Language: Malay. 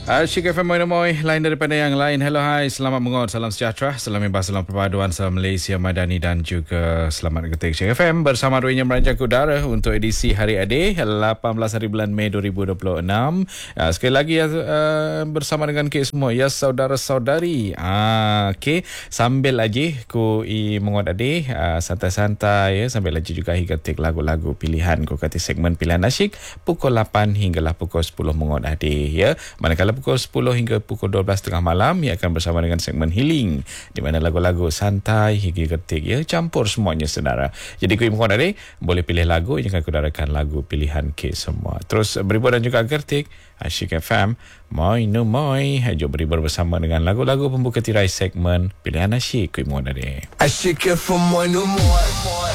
Asyik FM Moy lain daripada yang lain. Hello, hai, selamat mengot, salam sejahtera, salam bebas, salam perpaduan, salam Malaysia Madani dan juga selamat ketik Asyik FM bersama Ruinya Merancang Udara untuk edisi Hari Adik 18 hari bulan Mei 2026. Sekali lagi bersama dengan kita semua, ya saudara-saudari. Okey, sambil lagi ku mengot adik santai-santai ya, sambil lagi juga ketik lagu-lagu pilihan ku kata segmen pilihan asyik pukul 8 hinggalah pukul 10 mengot adik ya. Manakala pukul 10 hingga pukul 12.30 malam ia akan bersama dengan segmen healing di mana lagu-lagu santai hingga ketik ya, campur semuanya saudara. Jadi kuih mohon adik boleh pilih lagu yang akan kudarakan lagu pilihan ke semua. Terus beribur dan juga ketik Asyik FM Moy no Moy. Jom beribur bersama dengan lagu-lagu pembuka tirai segmen pilihan asyik kuih mohon adik. Asyik FM Moy no Moy.